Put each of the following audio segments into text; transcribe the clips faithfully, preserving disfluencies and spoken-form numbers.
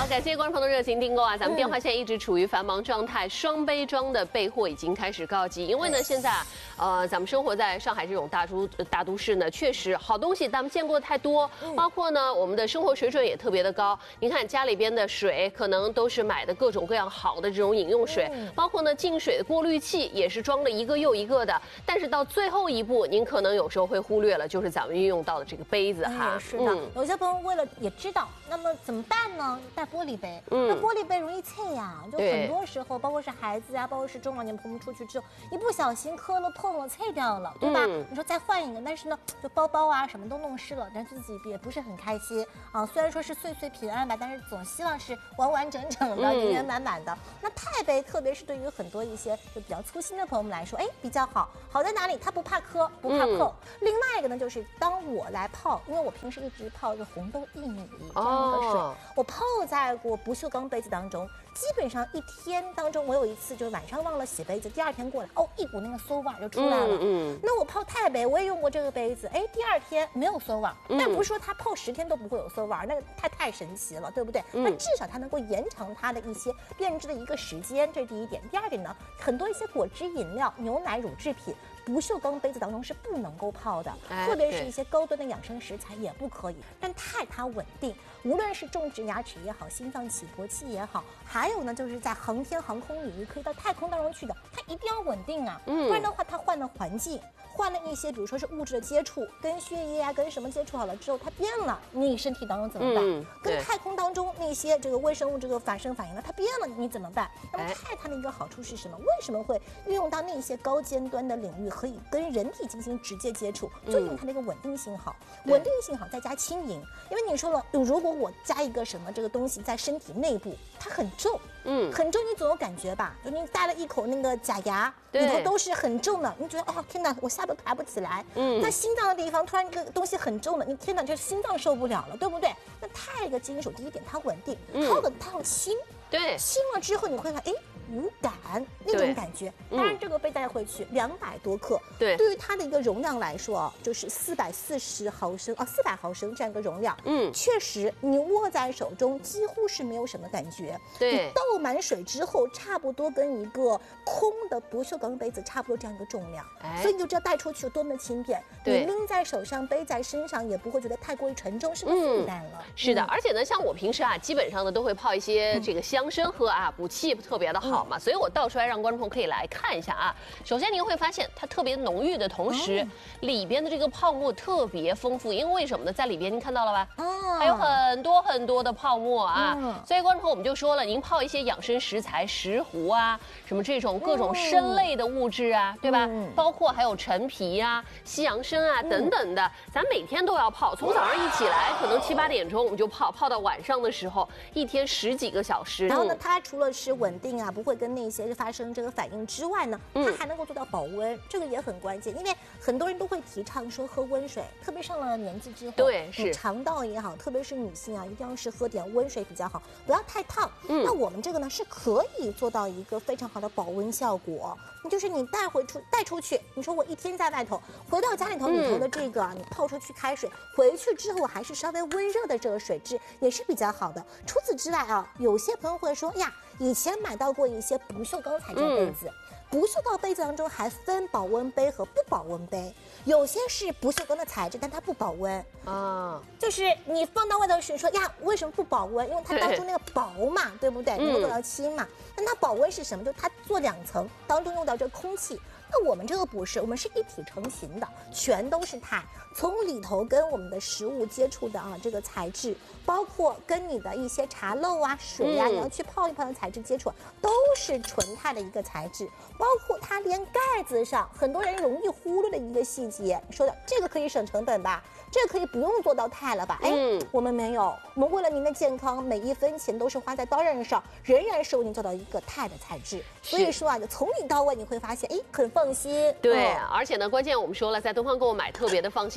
好，感谢观众朋友的热情订购啊！咱们电话现在一直处于繁忙状态，双杯装的备货已经开始告急。因为呢，现在呃，咱们生活在上海这种大都大都市呢，确实好东西咱们见过的太多，包括呢我们的生活水准也特别的高。你看家里边的水，可能都是买的各种各样好的这种饮用水，包括呢净水的过滤器也是装了一个又一个的。但是到最后一步，您可能有时候会忽略了，就是咱们运用到的这个杯子哈。 是的，有些朋友为了也知道，那么怎么办呢？带玻璃杯，嗯，那玻璃杯容易碎呀，就很多时候，包括是孩子呀，包括是中老年朋友们出去之后，一不小心磕了碰了碎掉了，对吧？嗯、你说再换一个，但是呢，就包包啊什么都弄湿了，但自己也不是很开心啊。虽然说是岁岁平安吧，但是总希望是完完整整的、圆圆满满的。那钛杯，特别是对于很多一些就比较粗心的朋友们来说，哎，比较好，好在哪里？它不怕磕，不怕碰。嗯、另外一个呢，就是当我来泡，因为我平时一直泡这红豆薏米这样的水，哦、我泡在过不锈钢杯子当中，基本上一天当中，我有一次就是晚上忘了洗杯子，第二天过来，哦，一股那个馊味就出来了。嗯，嗯那我泡钛杯，我也用过这个杯子，哎，第二天没有馊味，嗯、但不是说它泡十天都不会有馊味，那个太太神奇了，对不对？嗯、那至少它能够延长它的一些变质的一个时间，这是第一点。第二点呢，很多一些果汁饮料、牛奶、乳制品。不锈钢杯子当中是不能够泡的，哎、特别是一些高端的养生食材也不可以。但钛它稳定，无论是种植牙齿也好，心脏起搏器也好，还有呢就是在航天航空领域可以到太空当中去的，它一定要稳定啊，嗯、不然的话它换了环境。换了一些，比如说是物质的接触，跟血液啊，跟什么接触好了之后，它变了，你身体当中怎么办？嗯、跟太空当中那些这个微生物这个反生反应了，它变了，你怎么办？那么钛它的一个好处是什么？为什么会运用到那些高尖端的领域，可以跟人体进行直接接触？就因为它那个稳定性好，稳定性好，再加轻盈。因为你说了，如果我加一个什么这个东西在身体内部，它很重。嗯，很重，你总有感觉吧？就你带了一口那个假牙，里头都是很重的，你觉得哦天哪，我下巴抬不起来。嗯，那心脏的地方突然这个东西很重的，你天哪，这心脏受不了了，对不对？那钛个金属，第一点它稳定，它稳它要轻，对，轻了之后你会看，哎。无感那种感觉，当然这个杯带回去两百多克，对，对于它的一个容量来说啊，就是四百四十毫升啊，四百毫升这样一个容量，嗯，确实你握在手中几乎是没有什么感觉，对，你倒满水之后，差不多跟一个空的不锈钢杯子差不多这样一个重量，哎，所以你就知道带出去有多么的轻便，你拎在手上背在身上也不会觉得太过于沉重，是个负担了。是的，而且呢，像我平时啊，基本上呢都会泡一些这个香参喝啊，补气特别的好。好嘛，所以我倒出来让观众朋友可以来看一下啊。首先您会发现它特别浓郁的同时，哦、里边的这个泡沫特别丰富，因为为什么呢？在里边您看到了吧？哦、还有很多很多的泡沫啊。嗯、所以观众朋友我们就说了，您泡一些养生食材，石斛啊，什么这种各种参类的物质啊，嗯、对吧？嗯、包括还有陈皮啊、西洋参啊等等的，嗯、咱每天都要泡，从早上一起来，可能七八点钟我们就泡，泡到晚上的时候，一天十几个小时。然后呢，它除了是稳定啊，不会跟那些发生这个反应之外呢，它还能够做到保温，这个也很关键。因为很多人都会提倡说喝温水，特别上了年纪之后，对，是肠道也好，特别是女性啊，一定要是喝点温水比较好，不要太烫。嗯，那我们这个呢是可以做到一个非常好的保温效果。就是你带回出带出去，你说我一天在外头，回到家里头里头的这个、嗯、你泡出去开水，回去之后还是稍微温热的这个水质也是比较好的。除此之外啊，有些朋友会说呀，以前买到过一些不锈钢材质杯子。嗯不锈钢杯子当中还分保温杯和不保温杯，有些是不锈钢的材质，但它不保温啊。就是你放到外头去说呀，为什么不保温？因为它当中那个薄嘛，对不对？能够做到轻嘛。那它保温是什么？就它做两层，当中用到这空气。那我们这个不是，我们是一体成型的，全都是钛，从里头跟我们的食物接触的啊，这个材质，包括跟你的一些茶漏啊、水啊，嗯、你要去泡一泡的材质接触，都是纯钛的一个材质。包括它连盖子上，很多人容易忽略的一个细节，说的这个可以省成本吧？这个可以不用做到钛了吧？哎，嗯、我们没有，我们为了您的健康，每一分钱都是花在刀刃上，仍然是为您做到一个钛的材质。所以说啊，就从里到外你会发现，哎，很放心。对，嗯、而且呢，关键我们说了，在东方购物买特别的放心。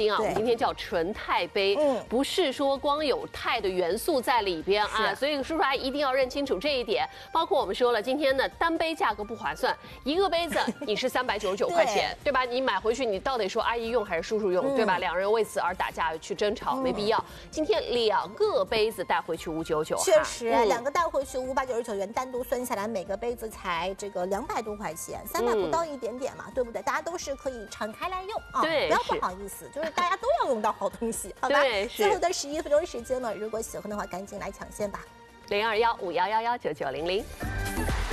心啊，我们今天叫纯钛杯，嗯，不是说光有钛的元素在里边啊，所以叔叔阿姨一定要认清楚这一点。包括我们说了，今天呢单杯价格不划算，一个杯子你是三百九十九块钱，对吧？你买回去你到底说阿姨用还是叔叔用，对吧？两人为此而打架去争吵，没必要。今天两个杯子带回去五九九， 确实，两个带回去五百九十九元，单独算下来每个杯子才这个两百多块钱，三百不到一点点嘛，对不对？大家都是可以敞开来用啊， 对， 不要不好意思，就是大家都要用到好东西，好吧？最后的十一分钟时间了，如果喜欢的话，赶紧来抢先吧， 零二幺五幺幺幺九九零零。